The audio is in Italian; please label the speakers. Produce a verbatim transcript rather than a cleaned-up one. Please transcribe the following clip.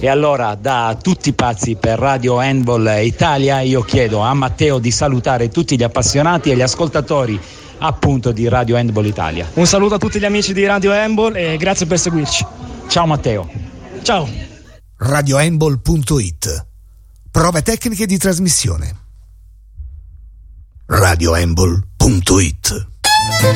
Speaker 1: E allora, da tutti pazzi per Radio Handball Italia, io chiedo a Matteo di salutare tutti gli appassionati e gli ascoltatori appunto di Radio Handball Italia.
Speaker 2: Un saluto a tutti gli amici di Radio Handball e grazie per seguirci.
Speaker 1: Ciao Matteo.
Speaker 2: Ciao.
Speaker 3: radio handball punto it. Prove tecniche di trasmissione. radio handball punto it